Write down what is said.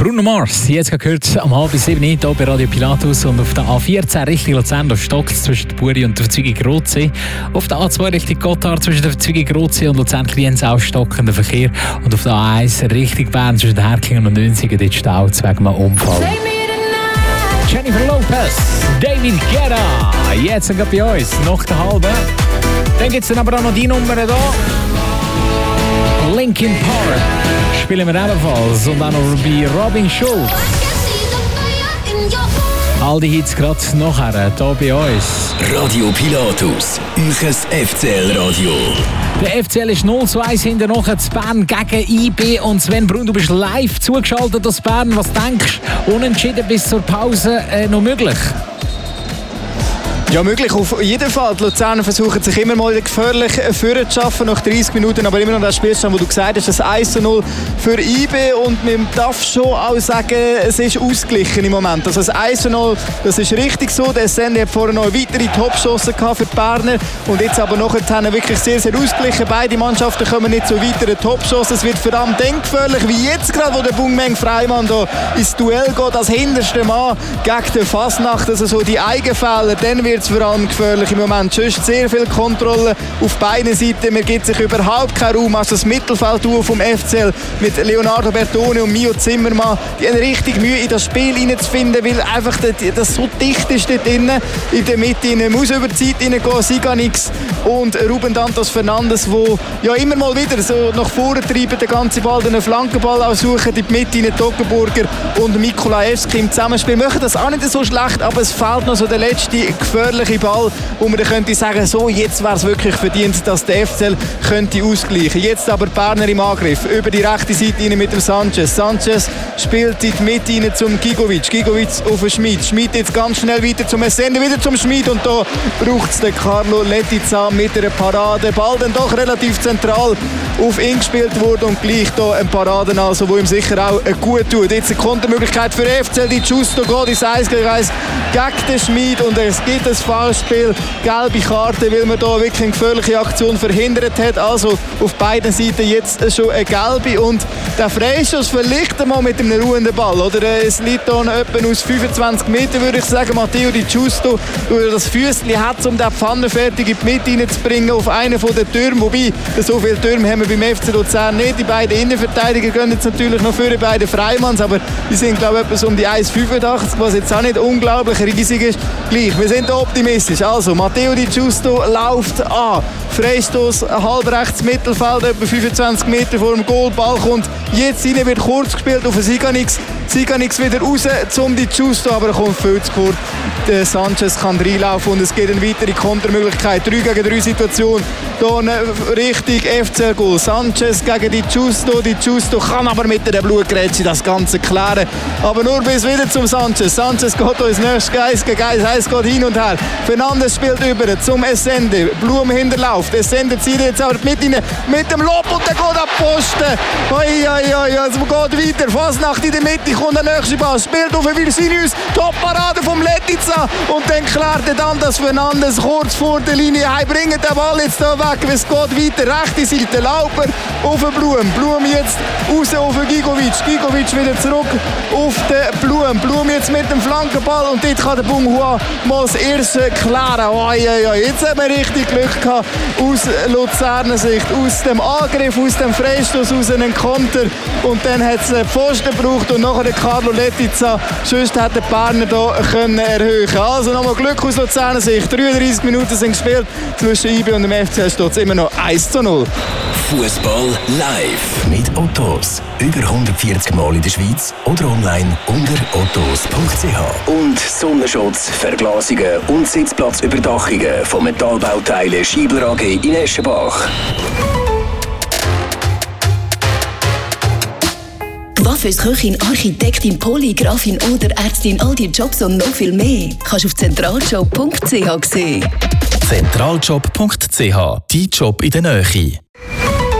Bruno Mars, jetzt gehört am 6:30 hier bei Radio Pilatus und auf der A14 Richtung Luzern, da stockt es zwischen der Buri und der Verzweigung-Rotsee. Auf der A2 Richtung Gotthard zwischen der Verzweigung-Rotsee und Luzern-Klienz auch stockender Verkehr. Und auf der A1 Richtung Bern zwischen der Herklingen und Nünzigen dort Stau wegen einem Unfall. Jennifer Lopez, David Guetta, jetzt gerade bei uns, nach der halben. Dann gibt es dann aber auch noch die Nummer hier. Linkin Park spielen wir ebenfalls und auch noch bei Robin Schulz. All die Hits gerade nachher, hier bei uns. Radio Pilatus, euer FCL-Radio. Der FCL ist 0:1 hinten nachher zu Bern gegen IB. Und Sven Brun, du bist live zugeschaltet aus Bern. Was denkst du, unentschieden bis zur Pause noch möglich? Ja, möglich auf jeden Fall. Die Luzerner versuchen sich immer mal gefährlich vorne zu schaffen, nach 30 Minuten, aber immer noch das Spielstand, wo du gesagt hast, das 1:0 für IB und man darf schon auch sagen, es ist ausgeglichen im Moment. Also das 1:0, das ist richtig so. Der Sende hat vorher noch weitere Topchancen für die Berner und jetzt aber nachher wirklich sehr, sehr ausgeglichen. Beide Mannschaften kommen nicht zu weiteren Topchancen. Es wird vor allem dann gefährlich, wie jetzt gerade, wo der Bungmeng Freimann da ins Duell geht, als hinterste Mann gegen den Fasnacht, also so die Eigenfehler, dann wird es vor allem gefährlich im Moment. Sonst sehr viel Kontrolle auf beiden Seiten. Man gibt sich überhaupt keinen Raum. Also das Mittelfeld-Duo vom FCL mit Leonardo Bertone und Mio Zimmermann, die haben richtig Mühe, in das Spiel hineinzufinden, weil einfach das so dicht ist dort drinnen. In der Mitte muss über die Zeit hineingehen. Siganix und Ruben Dantas Fernandes, wo ja immer mal wieder so nach vorne treiben, den ganzen Ball, den Flankenball aussuchen, in die Mitte hinein Toggenburger und Mikolajewski im Zusammenspiel. Machen das auch nicht so schlecht, aber es fehlt noch so der letzte gefährliche Ball, wo man dann könnte sagen, so, jetzt wäre es wirklich verdient, dass der FCL könnte ausgleichen. Jetzt aber Berner im Angriff, über die rechte Seite rein mit dem Sanchez. Sanchez spielt in die Mitte rein zum Gigovic. Gigovic auf den Schmid. Schmid jetzt ganz schnell weiter zum Essende, wieder zum Schmid und da braucht es den Carlo Letizia mit einer Parade. Ball dann doch relativ zentral auf ihn gespielt wurde und gleich da ein Paraden, also, wo ihm sicher auch gut tut. Jetzt eine Kontermöglichkeit für FCL, die Giusto geht ins 1 gegen 1 gegen den Schmid und es gibt ein Foulspiel, gelbe Karte, weil man da wirklich eine gefährliche Aktion verhindert hat. Also auf beiden Seiten jetzt schon eine gelbe und der Freischuss vielleicht einmal mit einem ruhenden Ball. Oder es liegt da etwa aus 25 Metern, würde ich sagen. Matteo Di Giusto, der das Füßchen hat, um den Pfannenfertig in die Mitte reinzubringen auf einen von den Türmen. Wobei, so viele Türme haben wir beim FC Luzern nicht. Die beiden Innenverteidiger gehen jetzt natürlich noch für die beiden Freimanns, aber die sind, glaube ich, etwas um die 1,85, was jetzt auch nicht unglaublich riesig ist. Gleich, wir sind optimistisch. Also, Matteo Di Giusto läuft an. Freistoß, halb rechts Mittelfeld, etwa 25 Meter vor dem Goal. Ball kommt jetzt rein, wird kurz gespielt auf den Siganix. Siganix wieder raus zum Di Giusto, aber er kommt viel zu kurz. Der Sanchez kann reinlaufen und es geht eine weitere Kontermöglichkeit. 3 gegen 3 Situation. Hier richtig FCL-Goal. Sanchez gegen Di Giusto. Di Giusto kann aber mit der Blutgrätsche das Ganze klären. Aber nur bis wieder zum Sanchez. Sanchez geht ins nächste 1 gegen 1. Es geht hin und her. Fernandes spielt über zum Essende. Blum hinterläuft. Essende zieht jetzt aber mit rein mit dem Lob und dann geht der Posten. Es geht weiter. Fasnacht in der Mitte. Kommt der nächste Ball. Spielt auf Virginius. Top-Parade vom Letizia. Und dann klärt dann das Fernandes kurz vor der Linie. Hey, bringt den Ball jetzt hier weg. Es geht weiter. Rechte Seite. Lauper auf den Blum. Blum jetzt raus auf den Gigovic. Gigovic wieder zurück auf den Blum. Blum jetzt mit dem Flankenball. Und dort kann der Bunghua mal das erste klären. Jetzt haben wir richtig Glück gehabt. Aus Luzerner Sicht. Aus dem Angriff, aus dem Freistoß, aus einem Konter. Und dann hat es einen Pfosten gebraucht und nachher Carlo Letizia. Sonst hätte der Berner da können erhöhen. Also nochmal Glück aus Luzerner Sicht. 33 Minuten sind gespielt. Zwischen IB und dem FCL steht es immer noch 1:0. Fußball live. Mit Ottos. Über 140 Mal in der Schweiz oder online unter ottos.ch. Und Sonnenschutz, Verglasungen und Sitzplatzüberdachungen von Metallbauteilen Schiebler AG in Eschenbach. Köchin, Architektin, Polygrafin oder Ärztin, all die Jobs und noch viel mehr kannst du auf zentraljob.ch sehen. Zentraljob.ch, dein Job in der Nähe.